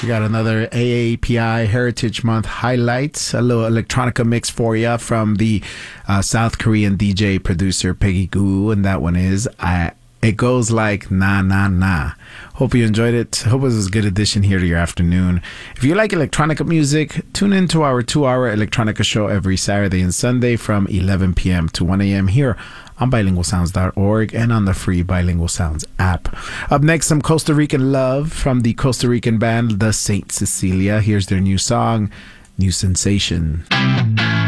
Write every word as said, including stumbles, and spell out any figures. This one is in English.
We got another A A P I Heritage Month highlights, a little electronica mix for you from the uh, South Korean D J producer Peggy Goo, and that one is I. It goes like na na na. Hope you enjoyed it. Hope it was a good addition here to your afternoon. If you like electronica music, tune into our two-hour electronica show every Saturday and Sunday from eleven p.m. to one a.m. here on bilingual sounds dot org and on the free Bilingual Sounds app. Up next, some Costa Rican love from the Costa Rican band The Saint Cecilia. Here's their new song, New Sensation.